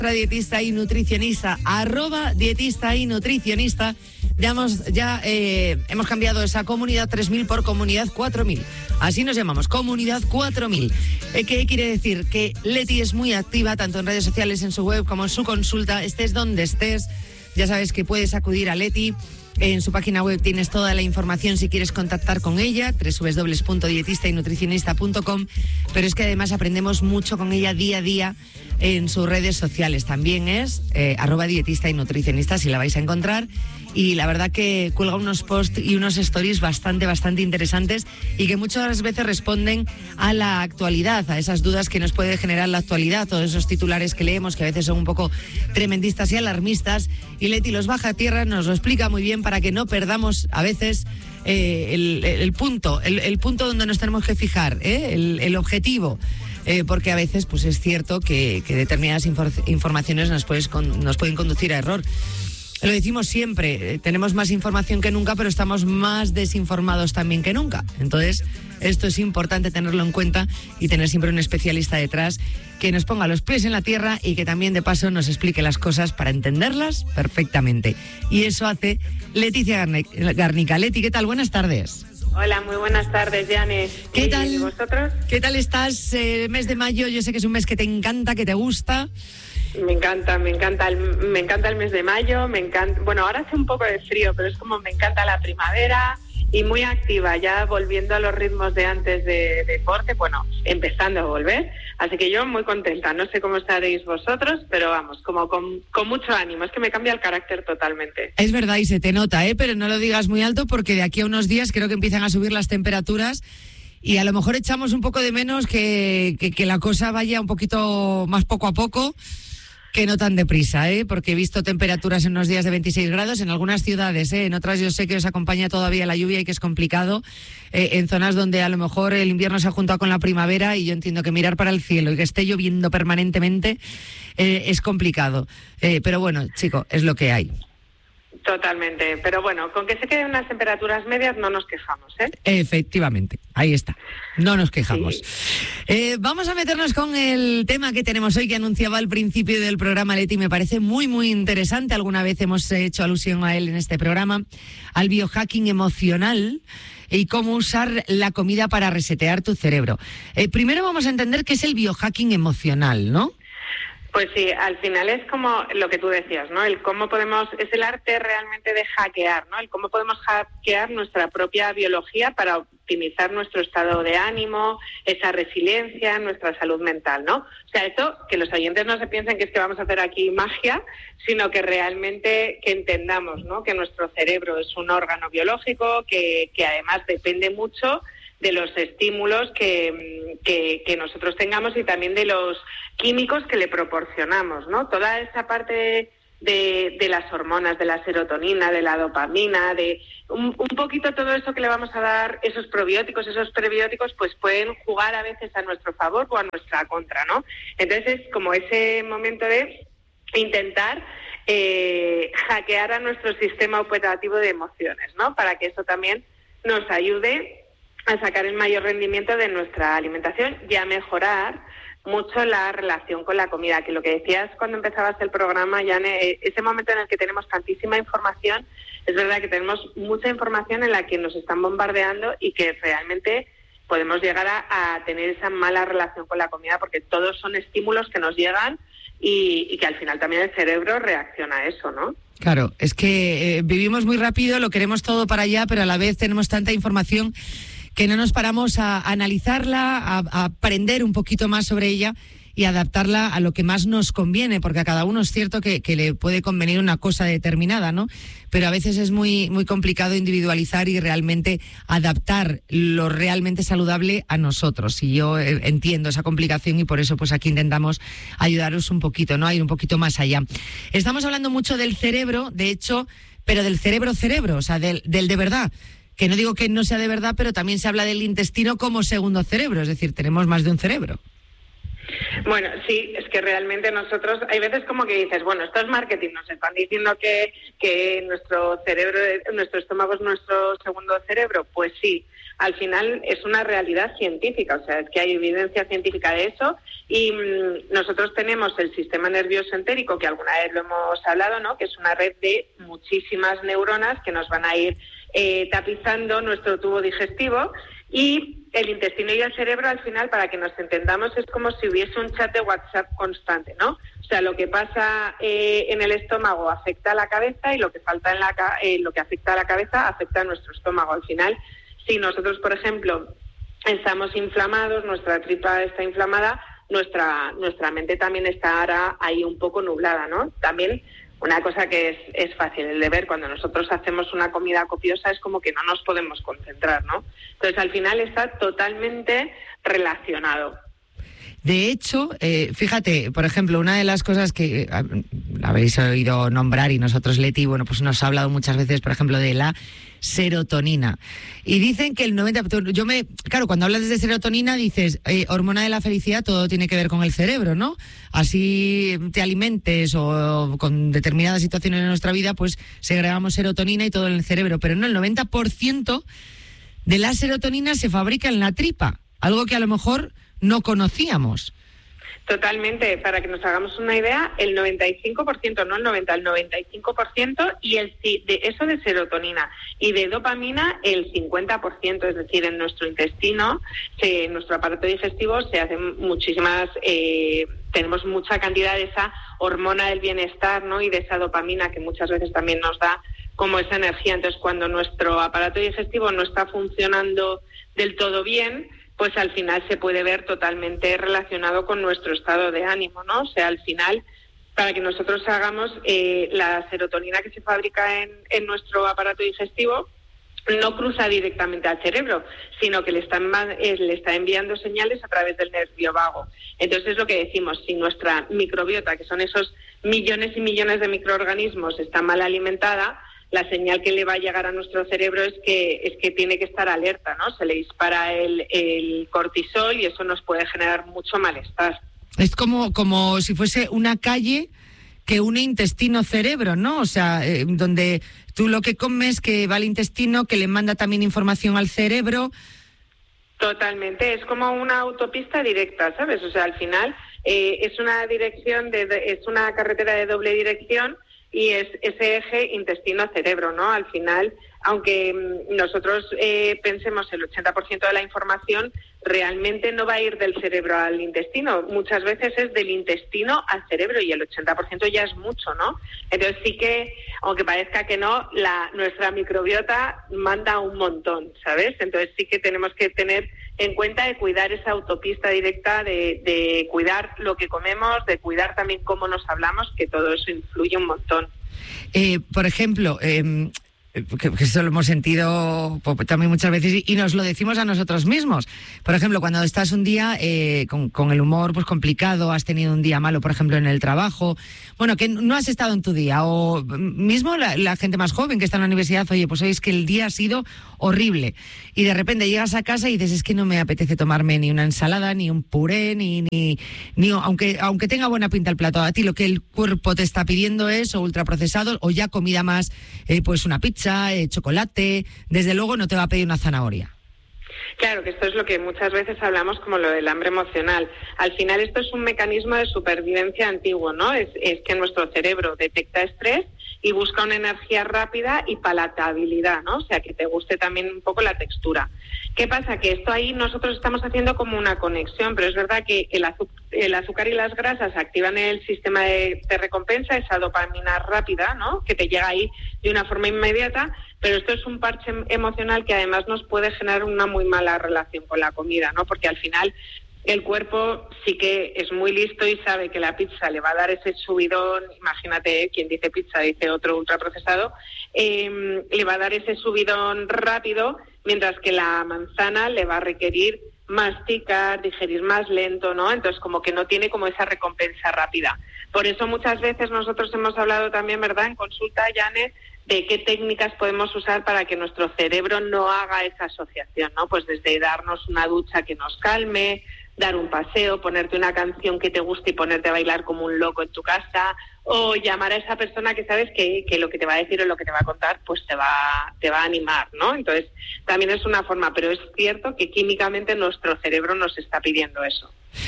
dietista y nutricionista, @dietista y nutricionista. Ya hemos cambiado esa comunidad 3000 por comunidad 4000. Así nos llamamos, comunidad 4000. ¿Qué quiere decir? Que Leti es muy activa tanto en redes sociales, en su web, como en su consulta. Estés donde estés, ya sabes que puedes acudir a Leti. En su página web tienes toda la información si quieres contactar con ella, www.dietistaynutricionista.com, pero es que además aprendemos mucho con ella día a día en sus redes sociales. También es @dietista y nutricionista, si la vais a encontrar. Y la verdad que cuelga unos posts y unos stories bastante interesantes y que muchas veces responden a la actualidad, a esas dudas que nos puede generar la actualidad, todos esos titulares que leemos que a veces son un poco tremendistas y alarmistas. Y Leti los baja a tierra, nos lo explica muy bien para que no perdamos a veces el punto donde nos tenemos que fijar, el objetivo. Porque a veces pues es cierto que determinadas informaciones nos pueden conducir a error. Lo decimos siempre, tenemos más información que nunca, pero estamos más desinformados también que nunca. Entonces, esto es importante tenerlo en cuenta y tener siempre un especialista detrás que nos ponga los pies en la tierra y que también de paso nos explique las cosas para entenderlas perfectamente. Y eso hace Leticia Garnica. Leti, ¿qué tal? Buenas tardes. Hola, muy buenas tardes, Yane. ¿Qué tal? ¿Y vosotros? ¿Qué tal estás? Mes de mayo, yo sé que es un mes que te encanta, que te gusta. Me encanta el mes de mayo, bueno, ahora hace un poco de frío, pero es como me encanta la primavera y muy activa, ya volviendo a los ritmos de antes de deporte, bueno, empezando a volver, así que yo muy contenta, no sé cómo estaréis vosotros, pero vamos, como con mucho ánimo, es que me cambia el carácter totalmente. Es verdad y se te nota, pero no lo digas muy alto porque de aquí a unos días creo que empiezan a subir las temperaturas. Y a lo mejor echamos un poco de menos que la cosa vaya un poquito más poco a poco, que no tan deprisa, porque he visto temperaturas en unos días de 26 grados en algunas ciudades, en otras yo sé que os acompaña todavía la lluvia y que es complicado, en zonas donde a lo mejor el invierno se ha juntado con la primavera y yo entiendo que mirar para el cielo y que esté lloviendo permanentemente es complicado. Pero bueno, chico, es lo que hay. Totalmente, pero bueno, con que se queden unas temperaturas medias no nos quejamos, Efectivamente, ahí está, no nos quejamos. Sí. Vamos a meternos con el tema que tenemos hoy, que anunciaba al principio del programa Leti, me parece muy interesante, alguna vez hemos hecho alusión a él en este programa, al biohacking emocional y cómo usar la comida para resetear tu cerebro. Primero vamos a entender qué es el biohacking emocional, ¿no? Pues sí, al final es como lo que tú decías, ¿no? El cómo podemos, es el arte realmente de hackear, ¿no? El cómo podemos hackear nuestra propia biología para optimizar nuestro estado de ánimo, esa resiliencia, nuestra salud mental, ¿no? O sea, esto, que los oyentes no se piensen que es que vamos a hacer aquí magia, sino que realmente que entendamos, ¿no? Que nuestro cerebro es un órgano biológico que además depende mucho de los estímulos que nosotros tengamos y también de los químicos que le proporcionamos, ¿no? Toda esa parte de las hormonas, de la serotonina, de la dopamina, de un poquito todo eso que le vamos a dar, esos probióticos, esos prebióticos, pues pueden jugar a veces a nuestro favor o a nuestra contra, ¿no? Entonces es como ese momento de intentar hackear a nuestro sistema operativo de emociones, ¿no? Para que eso también nos ayude a sacar el mayor rendimiento de nuestra alimentación y a mejorar mucho la relación con la comida, que lo que decías cuando empezabas el programa, Yane, ese momento en el que tenemos tantísima información, es verdad que tenemos mucha información en la que nos están bombardeando y que realmente podemos llegar a tener esa mala relación con la comida porque todos son estímulos que nos llegan y que al final también el cerebro reacciona a eso, ¿no? Claro, es que vivimos muy rápido, lo queremos todo para allá, pero a la vez tenemos tanta información que no nos paramos a analizarla, a aprender un poquito más sobre ella y adaptarla a lo que más nos conviene, porque a cada uno es cierto que le puede convenir una cosa determinada, ¿no? Pero a veces es muy complicado individualizar y realmente adaptar lo realmente saludable a nosotros. Y yo entiendo esa complicación y por eso pues aquí intentamos ayudaros un poquito, ¿no? A ir un poquito más allá. Estamos hablando mucho del cerebro, de hecho, pero del cerebro, o sea, del de verdad. Que no digo que no sea de verdad, pero también se habla del intestino como segundo cerebro, es decir, tenemos más de un cerebro. Bueno, sí, es que realmente nosotros, hay veces como que dices, bueno, esto es marketing, nos están diciendo que nuestro cerebro, nuestro estómago es nuestro segundo cerebro. Pues sí, al final es una realidad científica, o sea, es que hay evidencia científica de eso, y nosotros tenemos el sistema nervioso entérico, que alguna vez lo hemos hablado, ¿no?, que es una red de muchísimas neuronas que nos van a ir tapizando nuestro tubo digestivo, y el intestino y el cerebro, al final, para que nos entendamos, es como si hubiese un chat de WhatsApp constante, ¿no? O sea, lo que pasa en el estómago afecta a la cabeza, y lo que falta lo que afecta a la cabeza afecta a nuestro estómago. Al final, si nosotros, por ejemplo, estamos inflamados, nuestra tripa está inflamada, nuestra mente también estará ahí un poco nublada, ¿no? También una cosa que es fácil de ver, cuando nosotros hacemos una comida copiosa es como que no nos podemos concentrar, ¿no? Entonces, al final está totalmente relacionado. De hecho, fíjate, por ejemplo, una de las cosas que habéis oído nombrar, y nosotros, Leti, bueno, pues nos ha hablado muchas veces, por ejemplo, de la serotonina. Y dicen que el 90%... Claro, cuando hablas de serotonina dices, hormona de la felicidad, todo tiene que ver con el cerebro, ¿no? Así te alimentes o con determinadas situaciones en nuestra vida, pues segregamos serotonina y todo en el cerebro. Pero no, el 90% de la serotonina se fabrica en la tripa, algo que a lo mejor no conocíamos. Totalmente, para que nos hagamos una idea, el 95%, no el 90%, el 95%, y eso de serotonina, y de dopamina el 50%, es decir, en nuestro intestino, en nuestro aparato digestivo se hacen muchísimas, tenemos mucha cantidad de esa hormona del bienestar, ¿no?, y de esa dopamina que muchas veces también nos da como esa energía. Entonces, cuando nuestro aparato digestivo no está funcionando del todo bien, pues al final se puede ver totalmente relacionado con nuestro estado de ánimo, ¿no? O sea, al final, para que nosotros hagamos la serotonina que se fabrica en nuestro aparato digestivo, no cruza directamente al cerebro, sino que le está enviando señales a través del nervio vago. Entonces, es lo que decimos, si nuestra microbiota, que son esos millones y millones de microorganismos, está mal alimentada, la señal que le va a llegar a nuestro cerebro es que tiene que estar alerta, ¿no? Se le dispara el cortisol y eso nos puede generar mucho malestar. Es como si fuese una calle que une intestino-cerebro, ¿no? O sea, donde tú lo que comes, que va al intestino, que le manda también información al cerebro. Totalmente, es como una autopista directa, ¿sabes? O sea, al final es una es una carretera de doble dirección, y es ese eje intestino-cerebro, ¿no? Al final, aunque nosotros pensemos el 80% de la información, realmente no va a ir del cerebro al intestino. Muchas veces es del intestino al cerebro, y el 80% ya es mucho, ¿no? Entonces sí que, aunque parezca que no, nuestra microbiota manda un montón, ¿sabes? Entonces sí que tenemos que tener en cuenta de cuidar esa autopista directa, de cuidar lo que comemos, de cuidar también cómo nos hablamos, que todo eso influye un montón. Por ejemplo, que eso lo hemos sentido también muchas veces y nos lo decimos a nosotros mismos. Por ejemplo, cuando estás un día con el humor pues complicado, has tenido un día malo, por ejemplo, en el trabajo, bueno, que no has estado en tu día, o mismo la gente más joven que está en la universidad, oye, pues oye, es que el día ha sido horrible, y de repente llegas a casa y dices, es que no me apetece tomarme ni una ensalada, ni un puré, ni aunque tenga buena pinta el plato, a ti lo que el cuerpo te está pidiendo es o ultraprocesados o ya comida más, pues una pizza, chocolate, desde luego no te va a pedir una zanahoria. Claro, que esto es lo que muchas veces hablamos como lo del hambre emocional. Al final esto es un mecanismo de supervivencia antiguo, ¿no? Es que nuestro cerebro detecta estrés y busca una energía rápida y palatabilidad, ¿no? O sea, que te guste también un poco la textura. ¿Qué pasa? Que esto ahí nosotros estamos haciendo como una conexión, pero es verdad que el azúcar y las grasas activan el sistema de recompensa, esa dopamina rápida, ¿no? Que te llega ahí de una forma inmediata, pero esto es un parche emocional que además nos puede generar una muy mala relación con la comida, ¿no? Porque al final el cuerpo sí que es muy listo y sabe que la pizza le va a dar ese subidón. Imagínate, quien dice pizza dice otro ultraprocesado, le va a dar ese subidón rápido, mientras que la manzana le va a requerir masticar, digerir más lento, ¿no? Entonces como que no tiene como esa recompensa rápida. Por eso muchas veces nosotros hemos hablado también, ¿verdad?, en consulta, Janet, de qué técnicas podemos usar para que nuestro cerebro no haga esa asociación, ¿no? Pues desde darnos una ducha que nos calme, dar un paseo, ponerte una canción que te guste y ponerte a bailar como un loco en tu casa, o llamar a esa persona que sabes que lo que te va a decir o lo que te va a contar pues te va a animar, ¿no? Entonces también es una forma, pero es cierto que químicamente nuestro cerebro nos está pidiendo eso.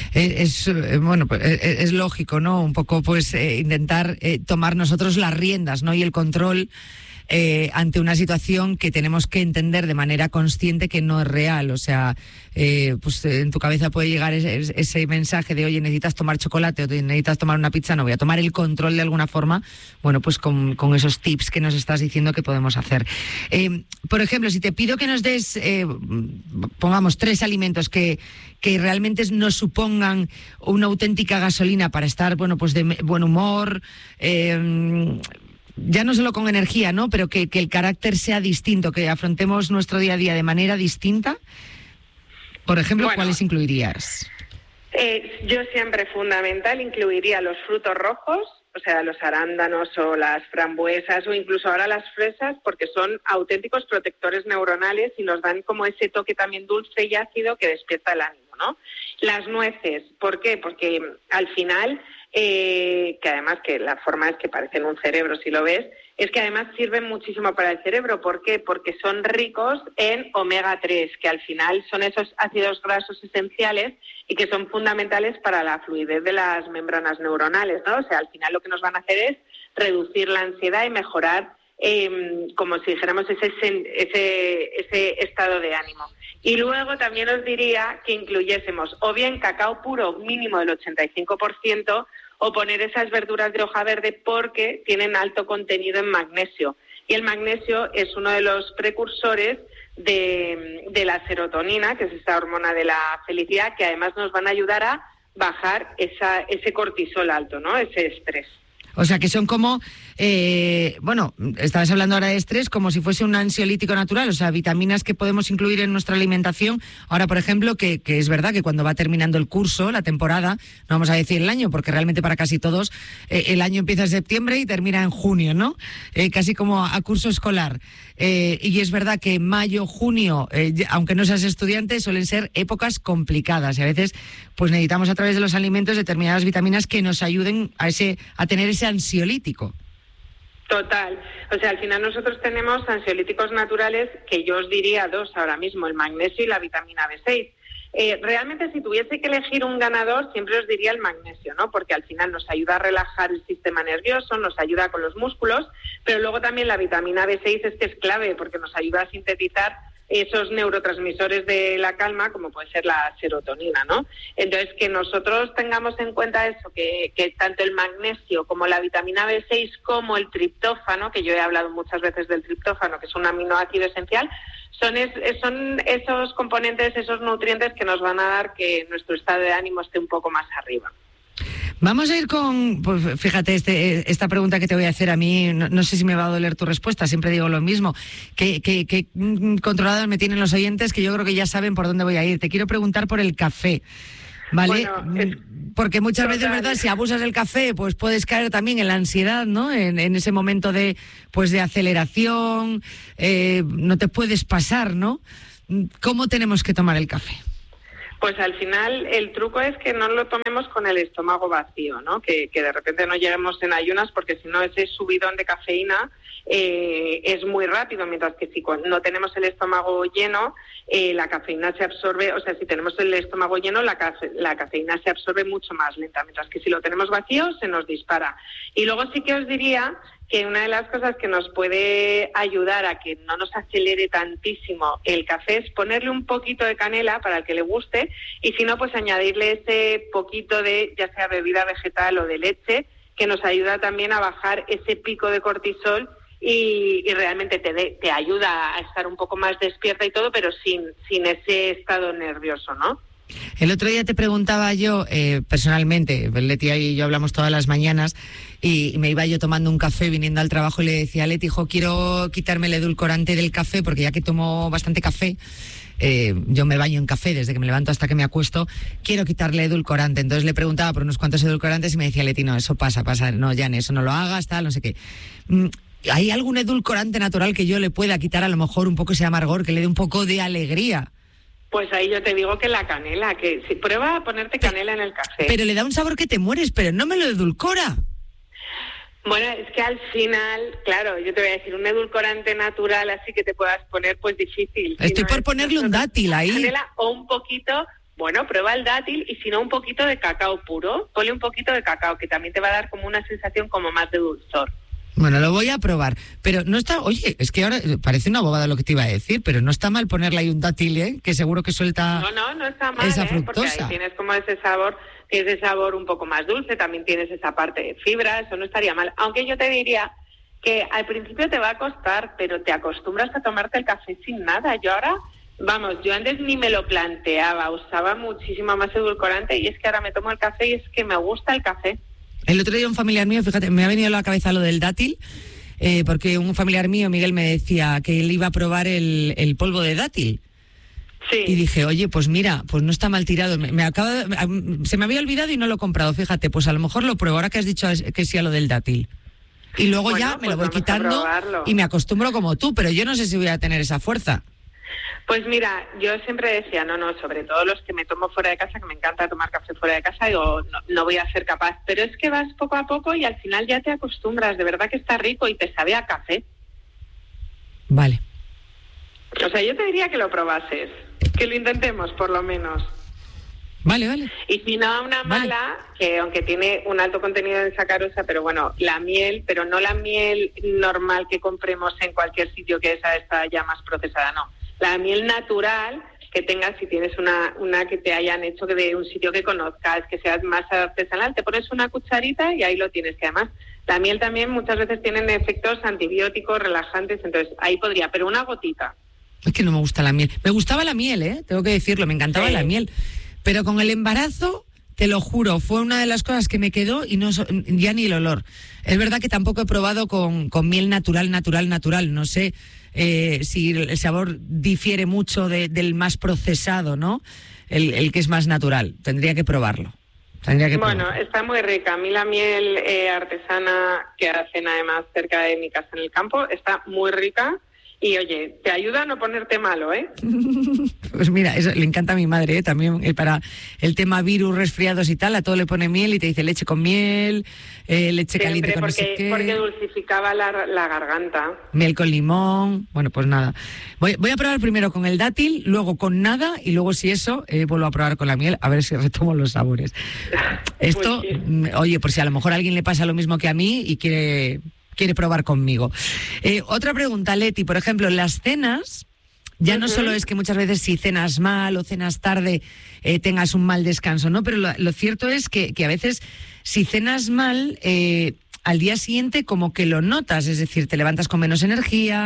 Es lógico, ¿no? Un poco pues intentar tomar nosotros las riendas, ¿no? Y el control ante una situación que tenemos que entender de manera consciente que no es real. O sea, pues en tu cabeza puede llegar ese mensaje de, oye, necesitas tomar chocolate o necesitas tomar una pizza. No, voy a tomar el control de alguna forma, bueno, pues con esos tips que nos estás diciendo que podemos hacer. Por ejemplo, si te pido que nos des, pongamos 3 alimentos que realmente nos supongan una auténtica gasolina para estar, bueno, pues de buen humor, ya no solo con energía, ¿no? Pero que el carácter sea distinto, que afrontemos nuestro día a día de manera distinta. Por ejemplo, bueno, ¿cuáles incluirías? Yo siempre fundamental incluiría los frutos rojos, o sea, los arándanos o las frambuesas o incluso ahora las fresas, porque son auténticos protectores neuronales y nos dan como ese toque también dulce y ácido que despierta el ánimo, ¿no? Las nueces, ¿por qué? Porque al final, que además que la forma es que parecen un cerebro si lo ves, es que además sirven muchísimo para el cerebro. ¿Por qué? Porque son ricos en omega 3, que al final son esos ácidos grasos esenciales y que son fundamentales para la fluidez de las membranas neuronales, ¿no? O sea, al final lo que nos van a hacer es reducir la ansiedad y mejorar, como si dijéramos, ese estado de ánimo. Y luego también os diría que incluyésemos o bien cacao puro mínimo del 85%, o poner esas verduras de hoja verde porque tienen alto contenido en magnesio. Y el magnesio es uno de los precursores de la serotonina, que es esa hormona de la felicidad, que además nos van a ayudar a bajar ese cortisol alto, ¿no? Ese estrés. O sea, que son como, estabas hablando ahora de estrés, como si fuese un ansiolítico natural, o sea, vitaminas que podemos incluir en nuestra alimentación. Ahora, por ejemplo, que es verdad que cuando va terminando el curso, la temporada, no vamos a decir el año, porque realmente para casi todos el año empieza en septiembre y termina en junio, ¿no? Casi como a curso escolar. Y es verdad que mayo, junio, aunque no seas estudiante, suelen ser épocas complicadas y a veces pues necesitamos a través de los alimentos determinadas vitaminas que nos ayuden a tener ese ansiolítico. Total. O sea, al final nosotros tenemos ansiolíticos naturales que yo os diría 2 ahora mismo, el magnesio y la vitamina B6. Realmente si tuviese que elegir un ganador siempre os diría el magnesio, ¿no? Porque al final nos ayuda a relajar el sistema nervioso, nos ayuda con los músculos, pero luego también la vitamina B6 es que es clave porque nos ayuda a sintetizar esos neurotransmisores de la calma, como puede ser la serotonina, ¿no? Entonces, que nosotros tengamos en cuenta eso, que tanto el magnesio como la vitamina B6 como el triptófano, que yo he hablado muchas veces del triptófano, que es un aminoácido esencial, son esos componentes, esos nutrientes que nos van a dar que nuestro estado de ánimo esté un poco más arriba. Vamos a ir con, pues fíjate, esta pregunta que te voy a hacer a mí, no sé si me va a doler tu respuesta, siempre digo lo mismo, que controlados me tienen los oyentes, que yo creo que ya saben por dónde voy a ir. Te quiero preguntar por el café, ¿vale? Bueno, porque muchas veces, ¿verdad? Si abusas del café, pues puedes caer también en la ansiedad, ¿no? En ese momento de aceleración, no te puedes pasar, ¿no? ¿Cómo tenemos que tomar el café? Pues al final el truco es que no lo tomemos con el estómago vacío, ¿no? Que de repente no lleguemos en ayunas, porque si no ese subidón de cafeína es muy rápido, mientras que si no tenemos el estómago lleno, la cafeína se absorbe, o sea, si tenemos el estómago lleno, la cafeína se absorbe mucho más lenta, mientras que si lo tenemos vacío, se nos dispara. Y luego sí que os diría que una de las cosas que nos puede ayudar a que no nos acelere tantísimo el café es ponerle un poquito de canela para el que le guste, y si no, pues añadirle ese poquito de, ya sea bebida vegetal o de leche, que nos ayuda también a bajar ese pico de cortisol y realmente te ayuda a estar un poco más despierta y todo, pero sin ese estado nervioso, ¿no? El otro día te preguntaba yo, personalmente, Leti y yo hablamos todas las mañanas, y me iba yo tomando un café viniendo al trabajo y le decía a Leti, quiero quitarme el edulcorante del café, porque ya que tomo bastante café, yo me baño en café desde que me levanto hasta que me acuesto, quiero quitarle edulcorante. Entonces le preguntaba por unos cuantos edulcorantes y me decía Leti, no, eso pasa, no, Jan, eso no lo hagas, tal, no sé qué. ¿Hay algún edulcorante natural que yo le pueda quitar a lo mejor un poco ese amargor, que le dé un poco de alegría? Pues ahí yo te digo que la canela, que si prueba a ponerte canela en el café. Pero le da un sabor que te mueres, pero no me lo edulcora. Bueno, es que al final, claro, yo te voy a decir, un edulcorante natural así que te puedas poner, pues difícil. Estoy por ponerle un dátil ahí. Canela o un poquito, bueno, prueba el dátil y si no un poquito de cacao puro, ponle un poquito de cacao, que también te va a dar como una sensación como más de dulzor. Bueno, lo voy a probar, pero no está, oye, es que ahora parece una bobada lo que te iba a decir, pero no está mal ponerle ahí un dátil, ¿eh? Que seguro que suelta no está mal, esa fructosa. Porque ahí tienes como ese sabor un poco más dulce, también tienes esa parte de fibra, eso no estaría mal. Aunque yo te diría que al principio te va a costar, pero te acostumbras a tomarte el café sin nada. Yo antes ni me lo planteaba, usaba muchísimo más edulcorante y es que ahora me tomo el café y es que me gusta el café. El otro día un familiar mío, fíjate, me ha venido a la cabeza lo del dátil, porque un familiar mío, Miguel, me decía que él iba a probar el polvo de dátil. Sí. Y dije, oye, pues mira, pues no está mal tirado. Se me había olvidado y no lo he comprado, fíjate, pues a lo mejor lo pruebo ahora que has dicho que sí a lo del dátil. Y luego ya me lo voy quitando y me acostumbro como tú, pero yo no sé si voy a tener esa fuerza. Pues mira, yo siempre decía, sobre todo los que me tomo fuera de casa, que me encanta tomar café fuera de casa, digo, no voy a ser capaz. Pero es que vas poco a poco y al final ya te acostumbras, de verdad que está rico y te sabe a café. Vale. O sea, yo te diría que lo probases, que lo intentemos por lo menos. Vale. Y si no, una mala, que aunque tiene un alto contenido de sacarosa, pero bueno, la miel, pero no la miel normal que compremos en cualquier sitio, que esa está ya más procesada, no. La miel natural que tengas, si tienes una que te hayan hecho de un sitio que conozcas, que sea más artesanal, te pones una cucharita y ahí lo tienes, que además la miel también muchas veces tienen efectos antibióticos, relajantes, entonces ahí podría, pero una gotita. Es que no me gusta la miel. Me gustaba la miel, tengo que decirlo, me encantaba la miel. Pero con el embarazo, te lo juro, fue una de las cosas que me quedó y ya ni el olor. Es verdad que tampoco he probado con miel natural. No sé si el sabor difiere mucho del más procesado, ¿no? El que es más natural. Tendría que probarlo. Bueno, está muy rica. A mí la miel artesana que hacen además cerca de mi casa en el campo está muy rica. Y oye, te ayuda a no ponerte malo, ¿eh? Pues mira, eso le encanta a mi madre, también para el tema virus, resfriados y tal, a todo le pone miel y te dice leche con miel, leche caliente con no sé qué. Porque dulcificaba la garganta. Miel con limón, bueno, pues nada. Voy a probar primero con el dátil, luego con nada y luego si eso, vuelvo a probar con la miel, a ver si retomo los sabores. Esto, pues sí. Oye, por si a lo mejor a alguien le pasa lo mismo que a mí y quiere probar conmigo. Otra pregunta, Leti, por ejemplo, las cenas, ya no solo es que muchas veces si cenas mal o cenas tarde tengas un mal descanso, ¿no? Pero lo cierto es que a veces si cenas mal, al día siguiente como que lo notas, es decir, te levantas con menos energía,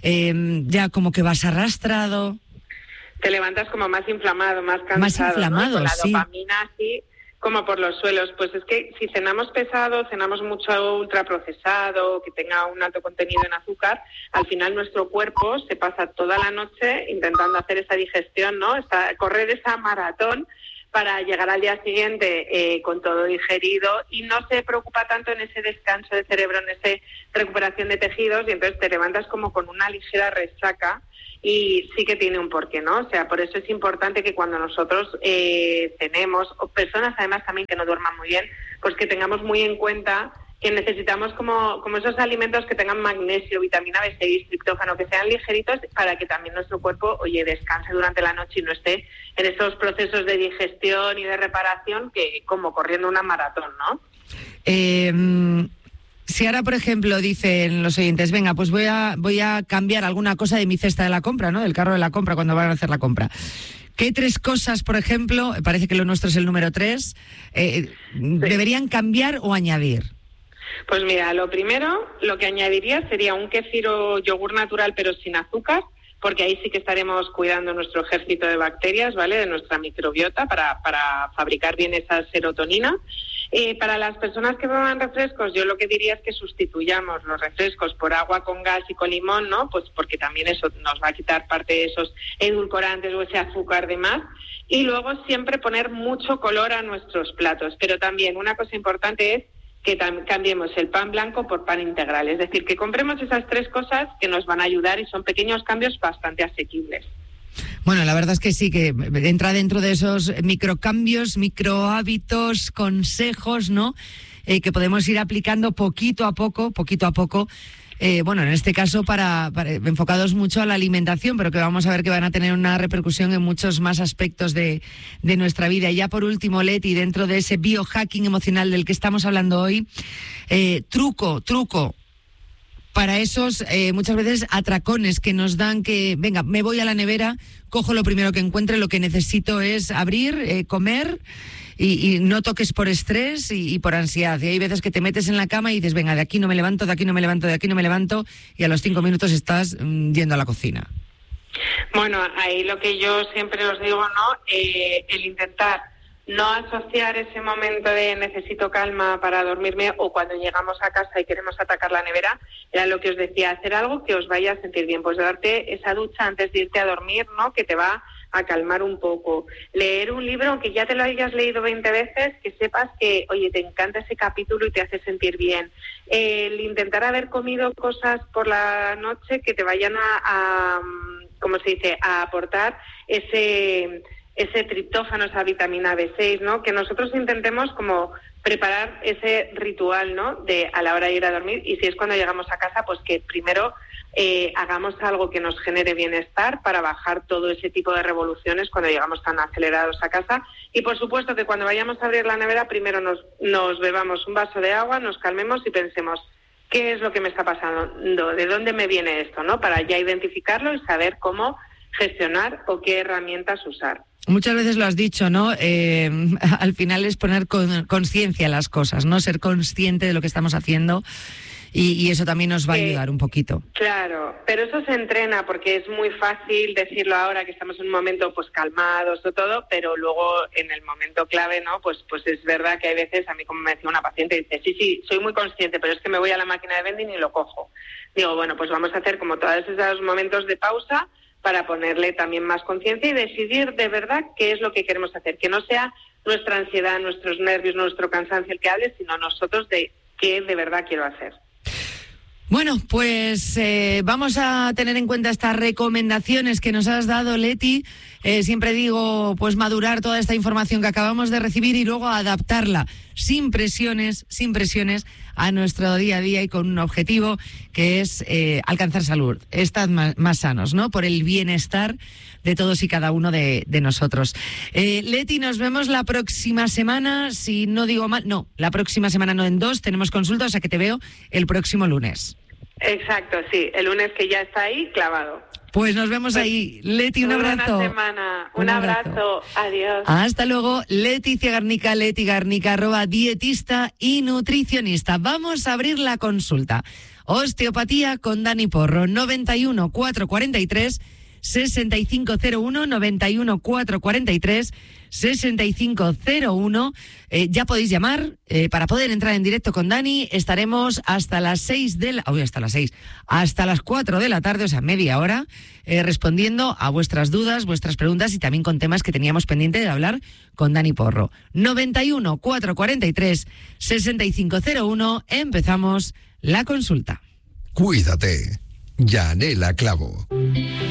ya como que vas arrastrado. Te levantas como más inflamado, más cansado. Más inflamado, ¿no? Con la sí. dopamina así, como por los suelos. Pues es que si cenamos pesado, cenamos mucho ultraprocesado, que tenga un alto contenido en azúcar, al final nuestro cuerpo se pasa toda la noche intentando hacer esa digestión, ¿no? Correr esa maratón para llegar al día siguiente con todo digerido y no se preocupa tanto en ese descanso de cerebro, en esa recuperación de tejidos, y entonces te levantas como con una ligera resaca. Y sí que tiene un porqué, ¿no? O sea, por eso es importante que cuando nosotros cenemos, o personas además también que no duerman muy bien, pues que tengamos muy en cuenta que necesitamos como esos alimentos que tengan magnesio, vitamina B6, triptófano, que sean ligeritos para que también nuestro cuerpo, descanse durante la noche y no esté en esos procesos de digestión y de reparación que como corriendo una maratón, ¿no? Si ahora, por ejemplo, dicen los oyentes, venga, pues voy a cambiar alguna cosa de mi cesta de la compra, ¿no? Del carro de la compra cuando van a hacer la compra. ¿Qué 3 cosas, por ejemplo, parece que lo nuestro es el número 3, deberían cambiar o añadir? Pues mira, lo primero, lo que añadiría sería un kéfir o yogur natural pero sin azúcar, porque ahí sí que estaremos cuidando nuestro ejército de bacterias, ¿vale? De nuestra microbiota para fabricar bien esa serotonina. Para las personas que beban refrescos, yo lo que diría es que sustituyamos los refrescos por agua con gas y con limón, ¿no? Pues porque también eso nos va a quitar parte de esos edulcorantes o ese azúcar de más. Y luego siempre poner mucho color a nuestros platos. Pero también una cosa importante es que cambiemos el pan blanco por pan integral. Es decir, que compremos esas 3 cosas que nos van a ayudar y son pequeños cambios bastante asequibles. Bueno, la verdad es que sí, que entra dentro de esos microcambios, microhábitos, consejos, ¿no? Que podemos ir aplicando poquito a poco. Bueno, en este caso para enfocados mucho a la alimentación, pero que vamos a ver que van a tener una repercusión en muchos más aspectos de nuestra vida. Y ya por último, Leti, dentro de ese biohacking emocional del que estamos hablando hoy, truco para esos muchas veces atracones que nos dan que, venga, me voy a la nevera, cojo lo primero que encuentre, lo que necesito es abrir, comer y no toques por estrés y por ansiedad. Y hay veces que te metes en la cama y dices, venga, de aquí no me levanto, de aquí no me levanto, de aquí no me levanto, y a los 5 minutos estás yendo a la cocina. Bueno, ahí lo que yo siempre os digo, ¿no? El intentar no asociar ese momento de necesito calma para dormirme o cuando llegamos a casa y queremos atacar la nevera, era lo que os decía, hacer algo que os vaya a sentir bien, pues darte esa ducha antes de irte a dormir, ¿no? Que te va a calmar un poco. Leer un libro, aunque ya te lo hayas leído 20 veces, que sepas que, oye, te encanta ese capítulo y te hace sentir bien. El intentar haber comido cosas por la noche que te vayan a ¿cómo se dice?, a aportar ese triptófano, esa vitamina B6, ¿no? Que nosotros intentemos como preparar ese ritual, ¿no? De a la hora de ir a dormir, y si es cuando llegamos a casa, pues que primero hagamos algo que nos genere bienestar para bajar todo ese tipo de revoluciones cuando llegamos tan acelerados a casa. Y por supuesto que cuando vayamos a abrir la nevera, primero nos bebamos un vaso de agua, nos calmemos y pensemos, ¿qué es lo que me está pasando? ¿De dónde me viene esto, no? Para ya identificarlo y saber cómo gestionar o qué herramientas usar. Muchas veces lo has dicho, ¿no? Al final es poner conciencia a las cosas, ¿no? Ser consciente de lo que estamos haciendo y eso también nos va a ayudar un poquito. Claro, pero eso se entrena porque es muy fácil decirlo ahora que estamos en un momento pues calmados o todo, pero luego en el momento clave, ¿no? Pues es verdad que hay veces, a mí como me decía una paciente, dice, sí, soy muy consciente, pero es que me voy a la máquina de vending y lo cojo. Digo, bueno, pues vamos a hacer como todos esos momentos de pausa para ponerle también más conciencia y decidir de verdad qué es lo que queremos hacer, que no sea nuestra ansiedad, nuestros nervios, nuestro cansancio el que hable, sino nosotros de qué de verdad quiero hacer. Bueno, pues vamos a tener en cuenta estas recomendaciones que nos has dado, Leti. Siempre digo, pues madurar toda esta información que acabamos de recibir y luego adaptarla sin presiones a nuestro día a día y con un objetivo que es alcanzar salud, estar más sanos, ¿no? Por el bienestar de todos y cada uno de nosotros. Leti, nos vemos la próxima semana, si no digo mal, no, la próxima semana no, en 2 tenemos consulta, o sea que te veo el próximo lunes. Exacto, sí, el lunes que ya está ahí clavado. Pues nos vemos ahí. Leti, un abrazo. Buena semana, un abrazo, adiós. Hasta luego, Leticia Garnica, Leti Garnica, @dietista y nutricionista. Vamos a abrir la consulta. Osteopatía con Dani Porro, 91 443 6501, 91 443 6501. Ya podéis llamar para poder entrar en directo con Dani. Estaremos hasta las 4 de la tarde, o sea, media hora, respondiendo a vuestras dudas, vuestras preguntas y también con temas que teníamos pendiente de hablar con Dani Porro. 91 443 6501. Empezamos la consulta. Cuídate. Yanela Clavo.